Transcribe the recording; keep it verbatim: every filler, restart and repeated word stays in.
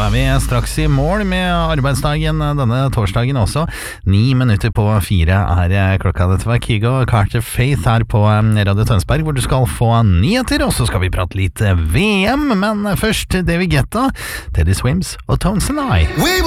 er vi straks i mål med arbeidsdagen denne torsdagen også. Ni minutter på fire er klokka. Dette var Kygo og Carter Faith her på Radio Tønsberg, hvor du skal få nyheter, og så skal vi prate litt V M. Men først David Guetta, Teddy Swims og Tones and I.